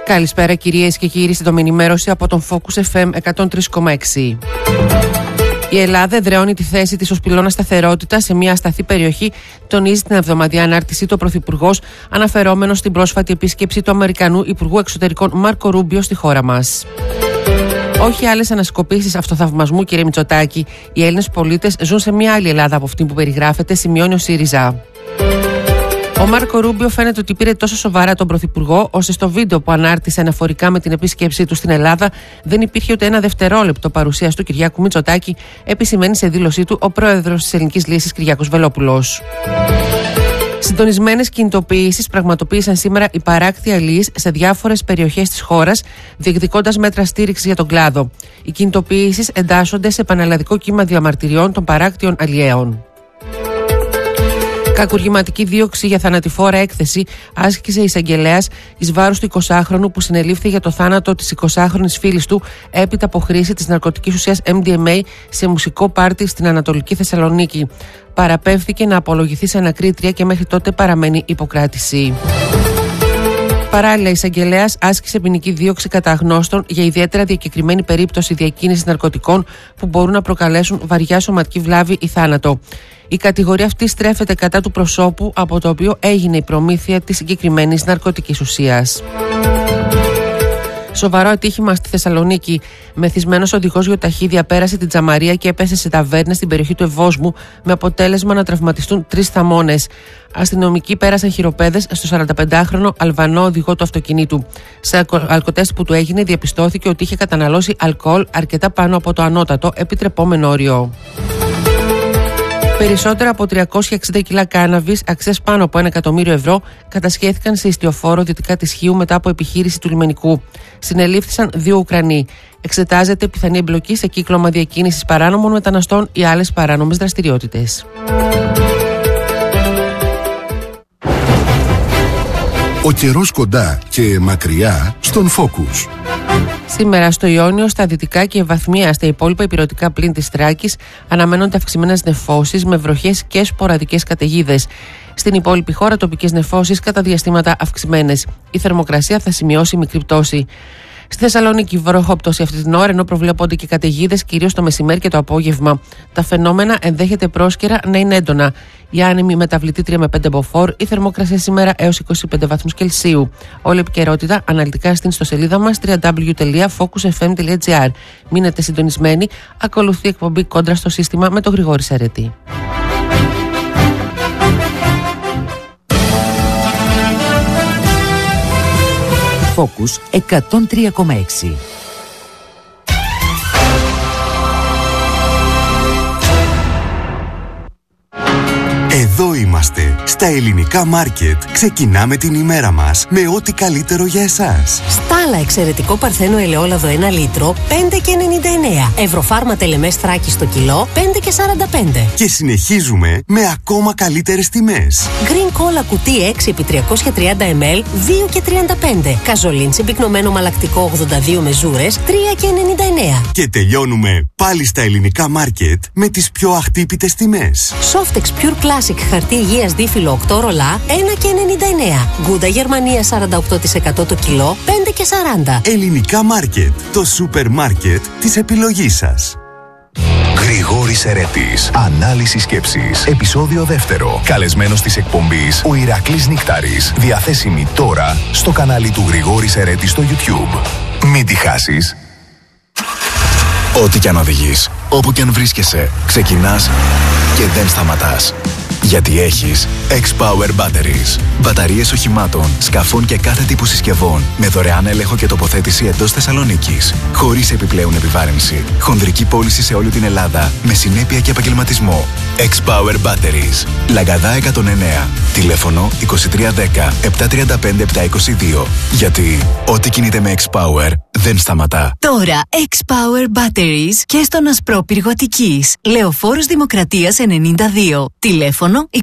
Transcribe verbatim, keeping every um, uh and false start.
Καλησπέρα κυρίες και κύριοι, στην ενημέρωση από τον Focus εφ εμ εκατόν τρία κόμμα έξι. Η Ελλάδα εδραιώνει τη θέση της ως πυλώνα σταθερότητας σε μια ασταθή περιοχή, τονίζει την εβδομαδιαία ανάρτησή του ο Πρωθυπουργός, αναφερόμενος στην πρόσφατη επίσκεψη του Αμερικανού Υπουργού Εξωτερικών Μάρκο Ρούμπιο στη χώρα μας. Όχι άλλες ανασκοπήσεις αυτοθαυμασμού, κύριε Μητσοτάκη. Οι Έλληνες πολίτες ζουν σε μια άλλη Ελλάδα από αυτή που περιγράφεται, σημειώνει ο ΣΥΡΙΖΑ. Ο Μάρκο Ρούμπιο φαίνεται ότι πήρε τόσο σοβαρά τον Πρωθυπουργό, ώστε στο βίντεο που ανάρτησε αναφορικά με την επίσκεψή του στην Ελλάδα δεν υπήρχε ούτε ένα δευτερόλεπτο παρουσίας του Κυριάκου Μητσοτάκη, επισημαίνει σε δήλωσή του ο πρόεδρος της Ελληνικής Λύσης Κυριάκος Βελόπουλος. Συντονισμένες κινητοποιήσεις πραγματοποίησαν σήμερα οι παράκτιοι αλλοίς σε διάφορες περιοχές της χώρας, διεκδικώντας μέτρα στήριξης για τον κλάδο. Οι κινητοποιήσεις εντάσσονται σε πανελλαδικό κύμα διαμαρτυριών των παράκτιων αλλιέων. Κακουργηματική δίωξη για θανατηφόρα έκθεση άσκησε η εισαγγελέας εις βάρος του εικοσάχρονου που συνελήφθη για το θάνατο της εικοσάχρονης φίλης του έπειτα από χρήση της ναρκωτικής ουσίας εμ ντι εμ έι σε μουσικό πάρτι στην Ανατολική Θεσσαλονίκη. Παραπέμφθηκε να απολογηθεί σε ανακρίτρια και μέχρι τότε παραμένει υποκράτηση. Παράλληλα, η εισαγγελέας άσκησε ποινική δίωξη κατά αγνώστων για ιδιαίτερα διακεκριμένη περίπτωση διακίνησης ναρκωτικών που μπορούν να προκαλέσουν βαριά σωματική βλάβη ή θάνατο. Η κατηγορία αυτή στρέφεται κατά του προσώπου από το οποίο έγινε η προμήθεια της συγκεκριμένης ναρκωτικής ουσίας. Σοβαρό ατύχημα στη Θεσσαλονίκη. Μεθυσμένος οδηγός γιοταχή διαπέρασε την Τζαμαρία και έπεσε σε ταβέρνα στην περιοχή του Ευόσμου, με αποτέλεσμα να τραυματιστούν τρεις θαμώνες. Αστυνομικοί πέρασαν χειροπέδες στο σαρανταπεντάχρονο Αλβανό οδηγό του αυτοκινήτου. Σε αλκοτέστ που του έγινε, διαπιστώθηκε ότι είχε καταναλώσει αλκοόλ αρκετά πάνω από το ανώτατο επιτρεπόμενο όριο. Περισσότερα από τριακόσια εξήντα κιλά κάναβης, αξίας πάνω από ένα εκατομμύριο ευρώ, κατασχέθηκαν σε ιστιοφόρο δυτικά της Χίου μετά από επιχείρηση του λιμενικού. Συνελήφθησαν δύο Ουκρανοί. Εξετάζεται πιθανή εμπλοκή σε κύκλωμα διακίνησης παράνομων μεταναστών ή άλλες παράνομες δραστηριότητες. Ο καιρός κοντά και μακριά στον Focus. Σήμερα στο Ιόνιο, στα δυτικά και βαθμία στα υπόλοιπα ηπειρωτικά πλην της Θράκης αναμένονται αυξημένες νεφώσεις με βροχές και σποραδικές καταιγίδες. Στην υπόλοιπη χώρα τοπικές νεφώσεις κατά διαστήματα αυξημένες. Η θερμοκρασία θα σημειώσει μικρή πτώση. Στη Θεσσαλονίκη βροχόπτωση αυτή την ώρα, ενώ προβλέπονται και καταιγίδες κυρίως το μεσημέρι και το απόγευμα. Τα φαινόμενα ενδέχεται πρόσκαιρα να είναι έντονα. Η άνεμη μεταβλητή τρία με πέντε μποφόρ, η θερμοκρασία σήμερα έως είκοσι πέντε βαθμούς Κελσίου. Όλη η επικαιρότητα αναλυτικά στην ιστοσελίδα μας double-u double-u double-u τελεία focus f m τελεία g r. Μείνετε συντονισμένοι, ακολουθεί εκπομπή Κόντρα στο σύστημα με τον Γρηγόρη Σερετή. Focus εκατόν τρία κόμμα έξι. Εδώ είμαστε, στα ελληνικά μάρκετ. Ξεκινάμε την ημέρα μας με ό,τι καλύτερο για εσάς. Στάλα εξαιρετικό παρθένο ελαιόλαδο ένα λίτρο, πέντε και ενενήντα εννέα. Ευρωφάρμα τελεμές Θράκη στο κιλό, πέντε και σαράντα πέντε. Και συνεχίζουμε με ακόμα καλύτερες τιμές. Green Cola κουτί έξι επί τριακόσια τριάντα μιλιλίτρα, δύο και τριάντα πέντε. Καζολίν συμπυκνωμένο μαλακτικό ογδόντα δύο μεζούρες, τρία και ενενήντα εννέα. Και τελειώνουμε πάλι στα ελληνικά μάρκετ με τις πιο αχτύπητες τιμές. Softex Pure Classic χαρτί υγείας δίφυλλο οκτώ ρολά, ένα και ενενήντα εννέα. Γκούντα Γερμανία σαράντα οκτώ τοις εκατό το κιλό, πέντε και σαράντα. Ελληνικά μάρκετ, το σούπερ μάρκετ της επιλογής σας. Γρηγόρης Σερέτης. Ανάλυση σκέψης. Επεισόδιο δεύτερο. Καλεσμένος της εκπομπής ο Ηρακλής Νικτάρης. Διαθέσιμη τώρα στο κανάλι του Γρηγόρη Σερέτη στο YouTube. Μην τη χάσεις. Ό,τι κι αν οδηγείς, όπου κι αν βρίσκεσαι, ξεκινάς και δεν σταματάς. Γιατί έχεις X-Power Batteries. Μπαταρίες οχημάτων, σκαφών και κάθε τύπου συσκευών με δωρεάν έλεγχο και τοποθέτηση εντός Θεσσαλονίκης. Χωρίς επιπλέον επιβάρυνση. Χονδρική πώληση σε όλη την Ελλάδα με συνέπεια και επαγγελματισμό. X-Power Batteries. Λαγκαδά εκατόν εννέα. Τηλέφωνο είκοσι τρία δέκα επτακόσια τριάντα πέντε επτακόσια είκοσι δύο. Γιατί ό,τι κινείται με X-Power δεν σταματά. Τώρα X-Power Batteries και στον Ασπρόπυργο Αττικής. Λεωφόρος Δημοκρατίας ενενήντα δύο. Τηλέφωνο